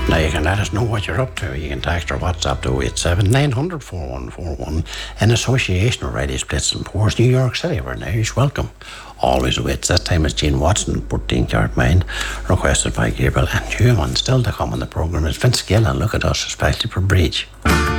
Now you can let us know what you're up to. You can text or WhatsApp to 087 900 4141 in association with Radio Splits and Pours, New York City. We're an Irish welcome. Always awaits. This time it's Gene Watson, 14 Yard Mind, requested by Gabriel and Human. Still to come on the programme is Vince Gill and Look at Us, especially for Bridge.